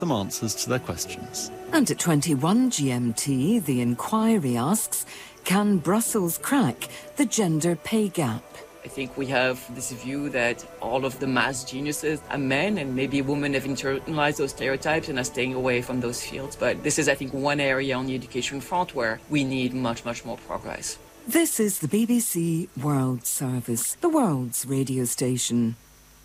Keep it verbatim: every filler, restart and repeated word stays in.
them answers to their questions. And at twenty-one G M T, the inquiry asks, can Brussels crack the gender pay gap? I think we have this view that all of the math geniuses are men, and maybe women have internalized those stereotypes and are staying away from those fields. But this is, I think, one area on the education front where we need much, much more progress. This is the B B C World Service, the world's radio station.